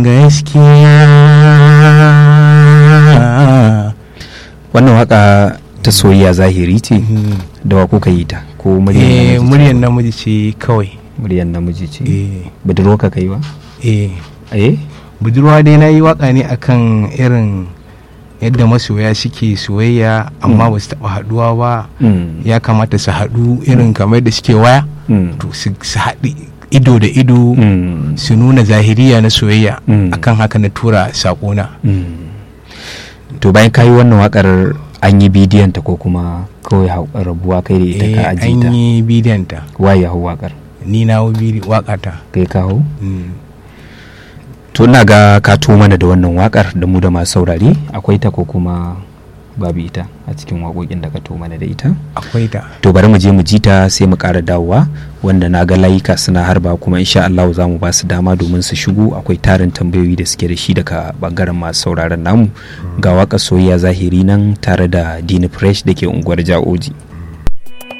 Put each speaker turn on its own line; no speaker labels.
gaskiya.
Wannan waka ta soyayya zahiri ce da wa kuka yi ta ko
muryar namiji ce kawai?
Muryar namiji ce. Budurwa ka kai ba?
Budurwa dai na yi waka ne akan irin yadda masoya suke soyayya amma ba su taɓa haɗuwa ba, ya kamata su haɗu irin kamar da suke waya, to su haɗu ido da ido, su nuna zahiriya na soyayya. Akan haka na tura saƙona.
To bayan ka yi wannan wakar an yi bidiyonta ko kuma kawai rabuwa kai da ita ka ajiye ta?
An yi bidiyonta.
Waye hau wakar?
Ni na hau wakata.
Kai ka hau? To ina ga ka to mana da wannan wakar da mu da masu saurare, akwai ta ko kuma babu ita a cikin waƙoƙin da ka to mana da ita?
Akwai ta.
To bari mu je mu ji ta sai mu ƙara dawowa, wanda na ga layuka suna harba kuma insha Allah za mu ba su dama domin su shigo. Akwai tarin tambayoyi da suke da shi daga bangaren masu sauraron namu. Ga waƙar soyayya zahiri nan tare da Dini Fresh da ke unguwar Ja'oji.